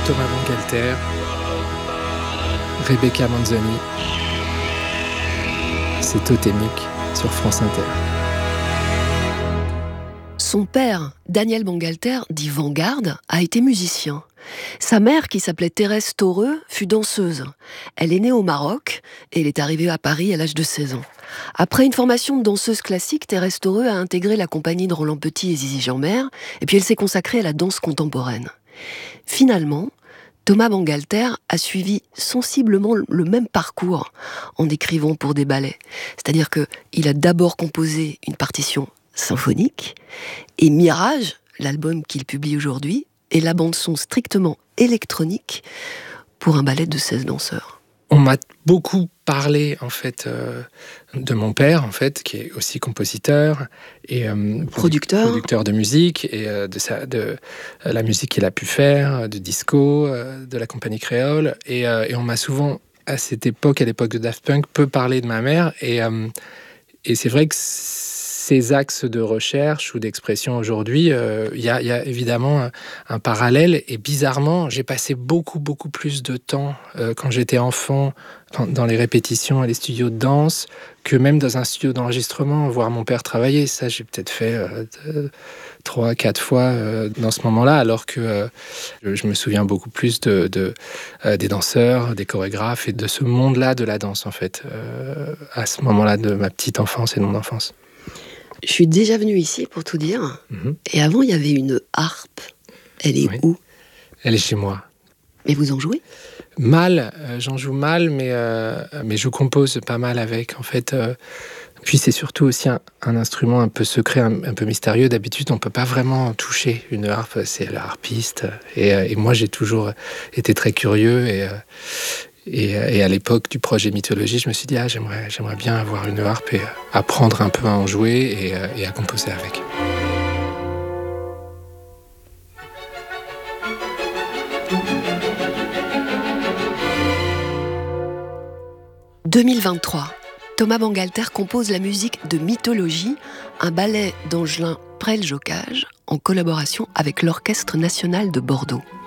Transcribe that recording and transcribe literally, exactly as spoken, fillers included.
Thomas Bangalter, Rebecca Manzoni. C'est Totémique sur France Inter. Son père, Daniel Bangalter, dit Vanguard, a été musicien. Sa mère, qui s'appelait Thérèse Taureux, fut danseuse. Elle est née au Maroc et elle est arrivée à Paris à l'âge de seize ans. Après une formation de danseuse classique, Thérèse Taureux a intégré la compagnie de Roland Petit et Zizi Jeanmaire, et puis elle s'est consacrée à la danse contemporaine. Finalement, Thomas Bangalter a suivi sensiblement le même parcours en écrivant pour des ballets. C'est-à-dire qu'il a d'abord composé une partition symphonique, et Mirage, l'album qu'il publie aujourd'hui, est la bande-son strictement électronique pour un ballet de seize danseurs. On m'a beaucoup parlé en fait euh, de mon père en fait, qui est aussi compositeur et euh, producteur, producteur de musique et euh, de, sa, de euh, la musique qu'il a pu faire, de disco, euh, de la compagnie créole. Et, euh, et on m'a souvent à cette époque, à l'époque de Daft Punk, peu parlé de ma mère. Et, euh, et c'est vrai que ces axes de recherche ou d'expression aujourd'hui, il euh, y, y a évidemment un, un parallèle. Et bizarrement, j'ai passé beaucoup, beaucoup plus de temps euh, quand j'étais enfant dans, dans les répétitions et les studios de danse que même dans un studio d'enregistrement, voir mon père travailler. Ça, j'ai peut-être fait euh, de, trois, quatre fois euh, dans ce moment-là, alors que euh, je, je me souviens beaucoup plus de, de, euh, des danseurs, des chorégraphes et de ce monde-là de la danse, en fait, euh, à ce moment-là de ma petite enfance et de mon enfance. Je suis déjà venue ici, pour tout dire. Mmh. Et avant, il y avait une harpe. Elle est oui. où ? Elle est chez moi. Mais vous en jouez ? Mal, euh, j'en joue mal, mais, euh, mais je compose pas mal avec, en fait. Euh, puis c'est surtout aussi un, un instrument un peu secret, un, un peu mystérieux. D'habitude, on peut pas vraiment toucher une harpe, c'est le harpiste. Et, euh, et moi, j'ai toujours été très curieux et... Euh, Et, et à l'époque du projet Mythologie, je me suis dit, ah, j'aimerais, j'aimerais bien avoir une harpe et apprendre un peu à en jouer et, et à composer avec. deux mille vingt-trois, Thomas Bangalter compose la musique de Mythologie, un ballet d'Angelin Prel-Jocage en collaboration avec l'Orchestre national de Bordeaux.